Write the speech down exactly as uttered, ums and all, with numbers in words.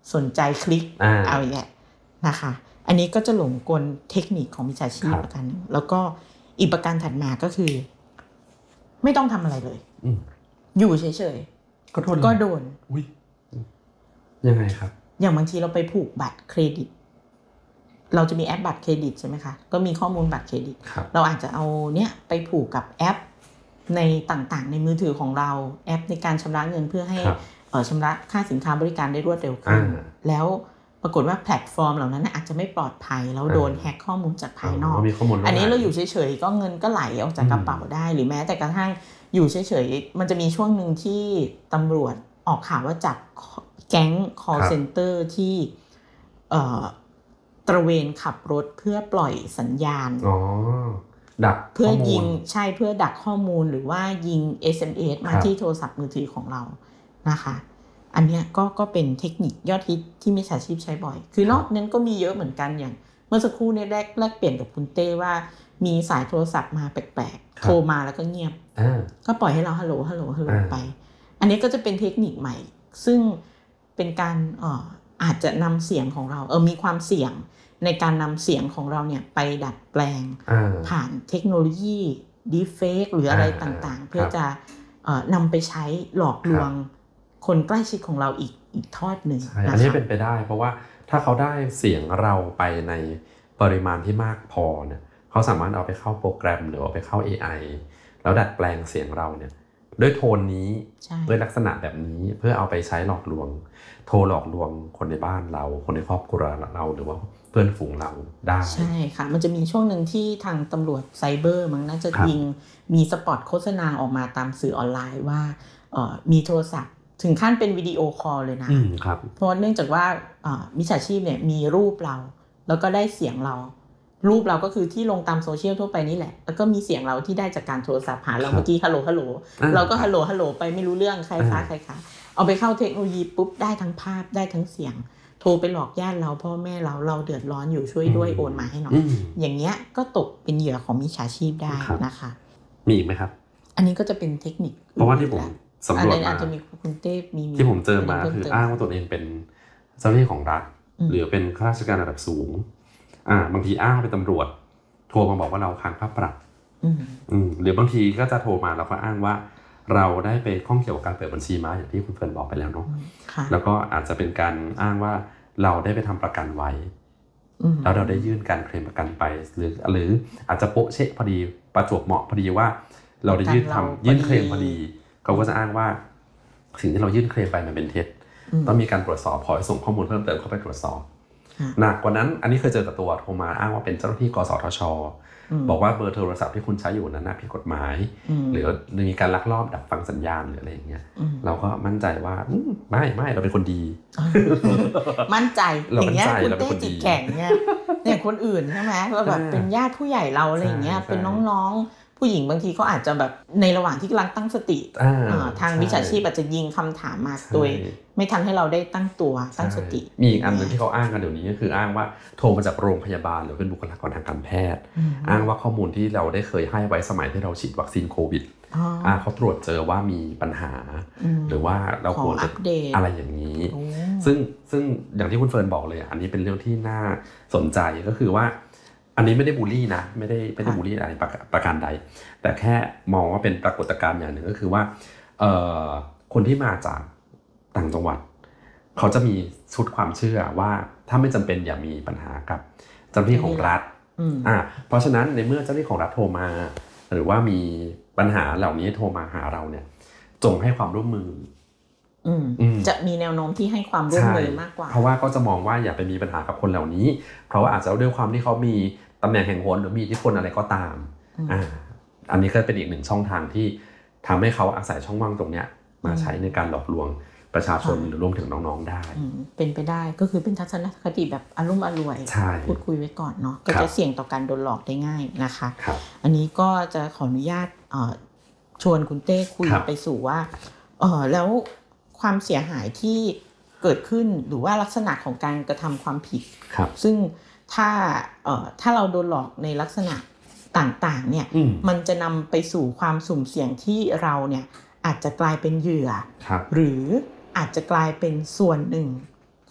สนใจคลิกเอาอย่างเงี้ยนะคะอันนี้ก็จะหลงกลเทคนิคของมิจฉาชีพประการนึงแล้วก็อีกประการถัดมาก็คือไม่ต้องทำอะไรเลยอยู่เฉยๆก็โดนก็โดนอุ๊ยยังไงครับอย่างบางทีเราไปผูกบัตรเครดิตเราจะมีแอปบัตรเครดิตใช่ไหมคะก็มีข้อมูลบัตรเครดิตเราอาจจะเอาเนี้ยไปผูกกับแอปในต่างๆในมือถือของเราแอปในการชำระเงินเพื่อให้เอ่อชำระค่าสินค้าบริการได้รวดเร็วขึ้นแล้วปรากฏว่าแพลตฟอร์มเหล่านั้นอาจจะไม่ปลอดภัยแล้วโดนแฮกข้อมูลจากภายนอกอันนี้เราอยู่เฉยๆก็เงินก็ไหลออกจากกระเป๋าได้หรือแม้แต่กระทั่งอยู่เฉยๆมันจะมีช่วงนึงที่ตำรวจออกข่าวว่าจับแก๊ง call center ที่เอ่อตระเวนขับรถเพื่อปล่อยสัญญาณอ๋อดักเพื่อยิงใช่เพื่อดักข้อมูลหรือว่ายิง เอส เอ็ม เอส มาที่โทรศัพท์มือถือของเรานะคะอันเนี้ยก็ก็เป็นเทคนิคยอดฮิตที่มิจฉาชีพใช้บ่อยคือนอกนั้นก็มีเยอะเหมือนกันอย่างเมื่อสักครู่เนี่ยแรกแรกเปลี่ยนกับคุณเต้ว่ามีสายโทรศัพท์มาแปลกๆโทรมาแล้วก็เงียบก็ปล่อยให้เราฮัลโหลฮัลโหลฮัลโหลไปอันนี้ก็จะเป็นเทคนิคใหม่ซึ่งเป็นการเอ่ออาจจะนำเสียงของเราเออมีความเสี่ยงในการนำเสียงของเราเนี่ยไปดัดแปลงผ่านเทคโนโลยี Deepfake หรืออะไรต่างๆเพื่อจะเอ่อนำไปใช้หลอกลวงคนใกล้ชิดของเราอีกอีกทอดหนึ่งอันนี้เป็นไปได้เพราะว่าถ้าเขาได้เสียงเราไปในปริมาณที่มากพอเนี่ยเขาสามารถเอาไปเข้าโปรแกรมหรือเอาไปเข้า เอ ไอ แล้วดัดแปลงเสียงเราเนี่ยด้วยโทนนี้ด้วยลักษณะแบบนี้เพื่อเอาไปใช้หลอกลวงโทรหลอกลวงคนในบ้านเราคนในครอบครัวเราหรือว่าเพื่อนฝูงเราได้ใช่ค่ะมันจะมีช่วงหนึ่งที่ทางตำรวจไซเบอร์มั้งน่าจะยิงมีสปอตโฆษณาออกมาตามสื่อออนไลน์ว่าเอ่อมีโทรศัพท์ถึงขั้นเป็นวิดีโอคอลเลยนะเพราะเนื่องจากว่ามิจฉาชีพเนี่ยมีรูปเราแล้วก็ได้เสียงเรารูปเราก็คือที่ลงตามโซเชียลทั่วไปนี่แหละแล้วก็มีเสียงเราที่ได้จากการโทรศัพท์หาเราเมื่อกี้ฮัลโหลฮัลโหลเราก็ฮัลโหลฮัลโหลไปไม่รู้เรื่องใครคะใครคะเอาไปเข้าเทคโนโลยีปุ๊บได้ทั้งภาพได้ทั้งเสียงโทรไปหลอกญาติเราพ่อแม่เราเราเดือดร้อนอยู่ช่วยด้วยโอนมาให้หน่อยอย่างเงี้ยก็ตกเป็นเหยื่อของมิจฉาชีพได้นะคะมีอีกไหมครับอันนี้ก็จะเป็นเทคนิคเพราะว่าที่ผมสำรวจมาคุณเต้มีที่ผมเจอมาคืออ้างว่าตัวเองเป็นเจ้าหน้าที่ของรัฐหรือเป็นข้าราชการระดับสูงอ่าบางทีอ้างเป็นตำรวจโทรมาบอกว่าเราค้างค่าปรับอืมหรือบางทีก็จะโทรมาแล้วก็อ้างว่าเราได้ไปข้องเกี่ยวกับการเปิดบัญชีม้าอย่างที่คุณเฟิร์นบอกไปแล้วเนาะแล้วก็อาจจะเป็นการอ้างว่าเราได้ไปทำประกันไว้แล้วเราได้ยื่นการเคลมประกันไปหรือหรืออาจจะโป๊ะเช๊ะพอดีประจวบเหมาะพอดีว่าเราได้ยื่นทำยื่นเคลมพอดีเขาก็จะอ้างว่าสิ่งที่เรายื่นเคลมไปมันเป็นเท็จต้องมีการตรวจสอบขอให้ส่งข้อมูลเพิ่มเติมเข้าไปตรวจสอบหนักกว่านั้นอันนี้เคยเจอกับตัวโทรมาอ้างว่าเป็นเจ้าหน้าที่กสทช.บอกว่าเบอร์โทรศัพท์ที่คุณใช้อยู่นั้นผิดกฎหมายหรือมีการลักลอบดักฟังสัญญาณหรืออะไรอย่างเงี้ยเราก็มั่นใจว่าไม่ไม่เราเป็นคนดีมั่นใจอย่างเงี้ยคุณเต้จิตแข็งเนี่ยเนี่ยคนอื่นใช่ไหมเราแบบเป็นญาติผู้ใหญ่เราอะไรอย่างเงี้ยเป็นน้องๆผู้หญิงบางทีเขาอาจจะแบบในระหว่างที่กำลังตั้งสติทางวิชาชีพอาจจะยิงคำถามมาโดยไม่ทันให้เราได้ตั้งตัวตั้งสติมีอีกอันนึงที่เขาอ้างกันเดี๋ยวนี้ก็คืออ้างว่าโทรมาจากโรงพยาบาลหรือเป็นบุคลากรทางการแพทย์อ้างว่าข้อมูลที่เราได้เคยให้ไว้สมัยที่เราฉีดวัคซีนโควิดอ่าเขาตรวจเจอว่ามีปัญหาหรือว่าเราควรจะอะไรอย่างนี้ซึ่งซึ่งอย่างที่คุณเฟิร์นบอกเลยอันนี้เป็นเรื่องที่น่าสนใจก็คือว่าอันนี้ไม่ได้บูลลี่นะไม่ได้ไม่ได้บูลลี่อะไรประการใดแต่แค่มองว่าเป็นปรากฏการณ์อย่างหนึ่งก็คือว่าเอ่อคนที่มาจากต่างจังหวัดเขาจะมีชุดความเชื่อว่าถ้าไม่จำเป็นอย่ามีปัญหากับเจ้าหน้าที่ของรัฐอ่าเพราะฉะนั้นในเมื่อเจ้าหน้าที่ของรัฐโทรมาหรือว่ามีปัญหาเหล่านี้โทรมาหาเราเนี่ยจงให้ความร่วมมือจะมีแนวโน้มที่ให้ความร่วมมือมากกว่าเพราะว่าก็จะมองว่าอย่าไปมีปัญหากับคนเหล่านี้เพราะว่าอาจจะด้วยความที่เขามีตำแหน่งแห่งหนหรือมีอิทธิพลอะไรก็ตามอ่าอันนี้ก็เป็นอีกหนึ่งช่องทางที่ทำให้เขาอาศัยช่องว่างตรงเนี้ยมาใช้ในการหลอกลวงประชาชนหรือรวมถึงน้องๆได้เป็นไปได้ก็คือเป็นทัศนคติแบบอารมณ์อร่วยพูดคุยไว้ก่อนเนาะก็จะเสี่ยงต่อการโดนหลอกได้ง่ายนะคะอันนี้ก็จะขออนุญาตชวนคุณเต้คุยไปสู่ว่าเออแล้วความเสียหายที่เกิดขึ้นหรือว่าลักษณะของการกระทำความผิดซึ่งถ้าเอ่อถ้าเราโดนหลอกในลักษณะต่างๆเนี่ยมันจะนำไปสู่ความสุ่มเสี่ยงที่เราเนี่ยอาจจะกลายเป็นเหยื่อหรืออาจจะกลายเป็นส่วนหนึ่ง